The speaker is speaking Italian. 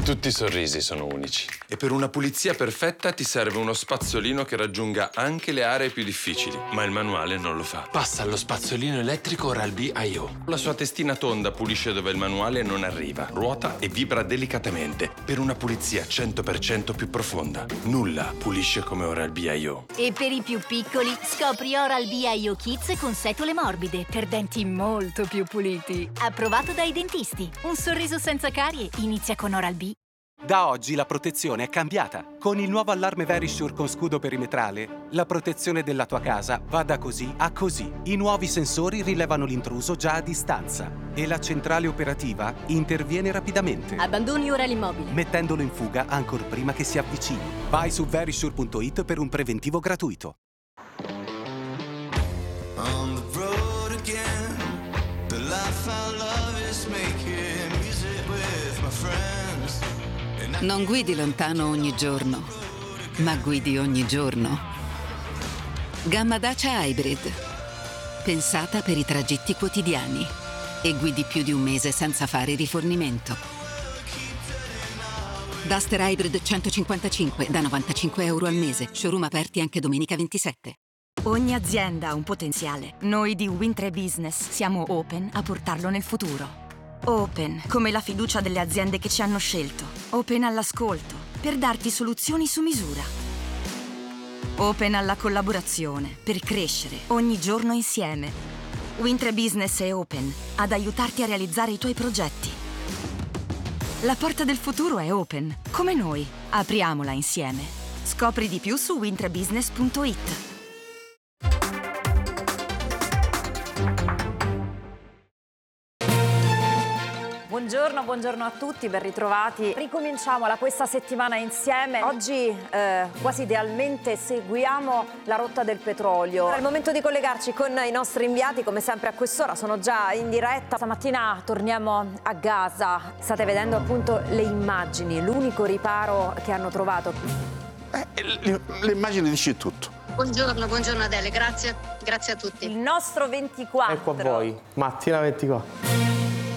Tutti i sorrisi sono unici. E per una pulizia perfetta ti serve uno spazzolino che raggiunga anche le aree più difficili, ma il manuale non lo fa. Passa allo spazzolino elettrico Oral-B IO. La sua testina tonda pulisce dove il manuale non arriva, ruota e vibra delicatamente per una pulizia 100% più profonda. Nulla pulisce come Oral-B IO. E per i più piccoli, scopri Oral-B IO Kids con setole morbide per denti molto più puliti. Approvato dai dentisti. Un sorriso senza carie inizia con Oral-B. Da oggi la protezione è cambiata. Con il nuovo allarme Verisure con scudo perimetrale, la protezione della tua casa va da così a così. I nuovi sensori rilevano l'intruso già a distanza e la centrale operativa interviene rapidamente. Abbandoni ora l'immobile, mettendolo in fuga ancor prima che si avvicini. Vai su verisure.it per un preventivo gratuito. On the road again, the life I love is making music with my friends. Non guidi lontano ogni giorno, ma guidi ogni giorno. Gamma Dacia Hybrid. Pensata per i tragitti quotidiani. E guidi più di un mese senza fare rifornimento. Duster Hybrid 155 da €95 al mese. Showroom aperti anche domenica 27. Ogni azienda ha un potenziale. Noi di Win3 Business siamo open a portarlo nel futuro. Open, come la fiducia delle aziende che ci hanno scelto. Open all'ascolto, per darti soluzioni su misura. Open alla collaborazione, per crescere ogni giorno insieme. Win3 Business è open ad aiutarti a realizzare i tuoi progetti. La porta del futuro è open, come noi. Apriamola insieme. Scopri di più su win3business.it. Buongiorno a tutti, ben ritrovati. Ricominciamo questa settimana insieme. Oggi quasi idealmente seguiamo la rotta del petrolio. È il momento di collegarci con i nostri inviati, come sempre a quest'ora, sono già in diretta. Stamattina torniamo a Gaza. State vedendo appunto le immagini, l'unico riparo che hanno trovato. Le immagini dici tutto. Buongiorno Adele, grazie a tutti. Il nostro 24. Ecco a voi, Mattina 24.